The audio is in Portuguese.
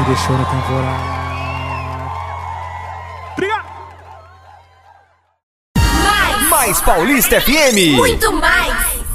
deixou na temporada. Mais Paulista FM. Muito mais.